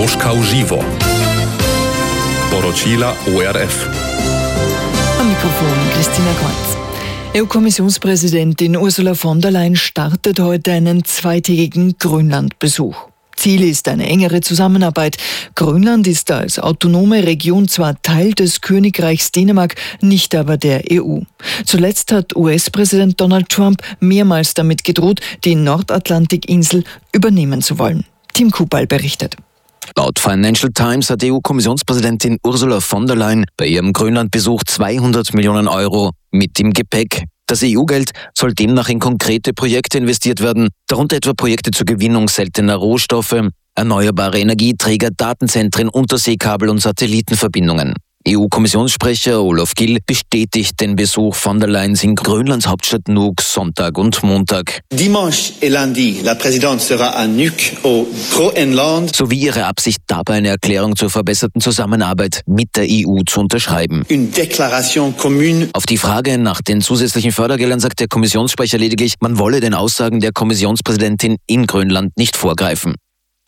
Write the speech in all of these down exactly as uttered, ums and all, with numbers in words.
Moszkwa Żywo. Poročila O R F. Am Mikrofon Christina Kreuz. E U-Kommissionspräsidentin Ursula von der Leyen startet heute einen zweitägigen Grönland-Besuch. Ziel ist eine engere Zusammenarbeit. Grönland ist als autonome Region zwar Teil des Königreichs Dänemark, nicht aber der E U. Zuletzt hat U S-Präsident Donald Trump mehrmals damit gedroht, die Nordatlantikinsel übernehmen zu wollen. Tim Kubal berichtet. Laut Financial Times hat E U-Kommissionspräsidentin Ursula von der Leyen bei ihrem Grönlandbesuch zweihundert Millionen Euro mit im Gepäck. Das E U-Geld soll demnach in konkrete Projekte investiert werden, darunter etwa Projekte zur Gewinnung seltener Rohstoffe, erneuerbare Energieträger, Datenzentren, Unterseekabel und Satellitenverbindungen. E U-Kommissionssprecher Olaf Gill bestätigt den Besuch von der Leyen in Grönlands Hauptstadt Nuuk Sonntag und Montag. Dimanche et lundi, la présidente sera à Nuuk au Groenland. Sowie ihre Absicht, dabei eine Erklärung zur verbesserten Zusammenarbeit mit der E U zu unterschreiben. Une déclaration commune. Auf die Frage nach den zusätzlichen Fördergeldern sagt der Kommissionssprecher lediglich, man wolle den Aussagen der Kommissionspräsidentin in Grönland nicht vorgreifen.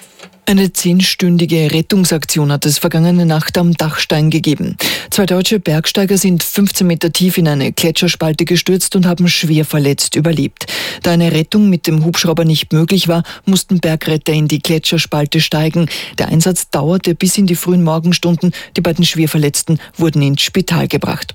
Eine zehnstündige Rettungsaktion hat es vergangene Nacht am Dachstein gegeben. Zwei deutsche Bergsteiger sind fünfzehn Meter tief in eine Gletscherspalte gestürzt und haben schwer verletzt überlebt. Da eine Rettung mit dem Hubschrauber nicht möglich war, mussten Bergretter in die Gletscherspalte steigen. Der Einsatz dauerte bis in die frühen Morgenstunden. Die beiden Schwerverletzten wurden ins Spital gebracht.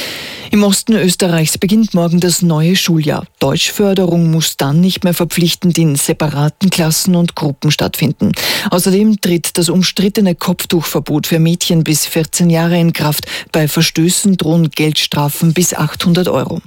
Im Osten Österreichs beginnt morgen das neue Schuljahr. Deutschförderung muss dann nicht mehr verpflichtend in separaten Klassen und Gruppen stattfinden. Außerdem tritt das umstrittene Kopftuchverbot für Mädchen bis vierzehn Jahre in Kraft. Bei Verstößen drohen Geldstrafen bis achthundert Euro.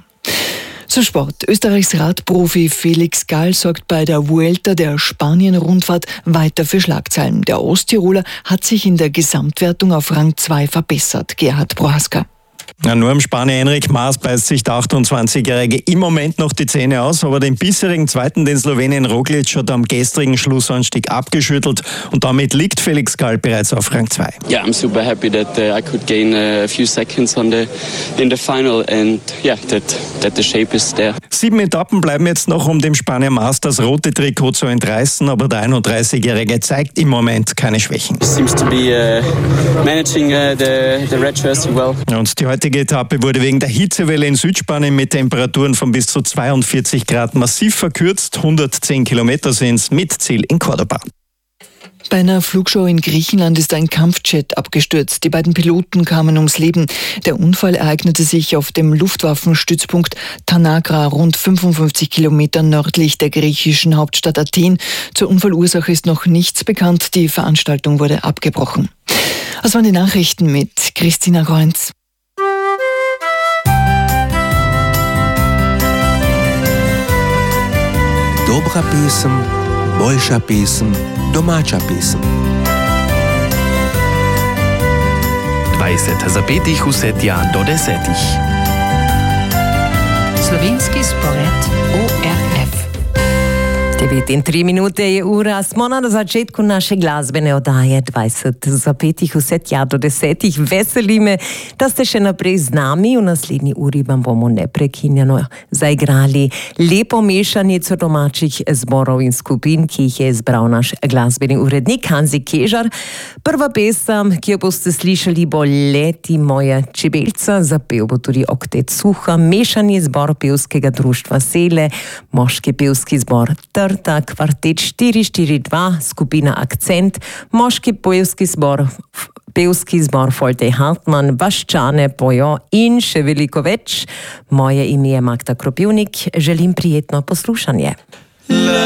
Zum Sport. Österreichs Radprofi Felix Gall sorgt bei der Vuelta der Spanien-Rundfahrt weiter für Schlagzeilen. Der Osttiroler hat sich in der Gesamtwertung auf Rang zwei verbessert. Gerhard Prohaska. Ja, nur am Spanier Enric Mas beißt sich der achtundzwanzigjährige im Moment noch die Zähne aus, aber den bisherigen Zweiten, den Slowenien Roglic, hat am gestrigen Schlussanstieg abgeschüttelt und damit liegt Felix Gall bereits auf Rang zwei. Yeah, I'm super happy that uh, I could gain a few seconds on the in the final and yeah, that that the shape is there. Sieben Etappen bleiben jetzt noch, um dem Spanier Mas das rote Trikot zu entreißen, aber der einunddreißigjährige zeigt im Moment keine Schwächen. Seems to be uh, managing uh, the the red jersey well. Und die heutige Etappe wurde wegen der Hitzewelle in Südspanien mit Temperaturen von bis zu zweiundvierzig Grad massiv verkürzt. hundertzehn Kilometer sind es mit Ziel in Cordoba. Bei einer Flugshow in Griechenland ist ein Kampfjet abgestürzt. Die beiden Piloten kamen ums Leben. Der Unfall ereignete sich auf dem Luftwaffenstützpunkt Tanagra, rund fünfundfünfzig Kilometer nördlich der griechischen Hauptstadt Athen. Zur Unfallursache ist noch nichts bekannt. Die Veranstaltung wurde abgebrochen. Das waren die Nachrichten mit Christina Kreuz. Dobra pesem, boljša pesem, domača pesem. dvajset zapetih vsetja do desetih. Slovenski spored O R F. devet in tri minute je ura, smo na začetku naše glasbene oddaje dvajset zapetih vsetja do desetih. Veseli me, da ste še naprej z nami. V naslednji uri vam bomo neprekinjeno zaigrali lepo mešanico domačih zborov in skupin, ki jih je izbral naš glasbeni urednik Hanzi Kežar. Prva pesem, ki jo boste slišali, bo Leti moja čebelca, zapel bo tudi oktet Suha, mešani zbor pevskega društva Sele, moški pevski zbor Trta, kvartet štiri štiri dva, skupina Akcent, moški pevski zbor, pevski zbor Folte Hartmann, Vaščane, Pojo in še veliko več. Moje ime je Magda Kropivnik, želim prijetno poslušanje.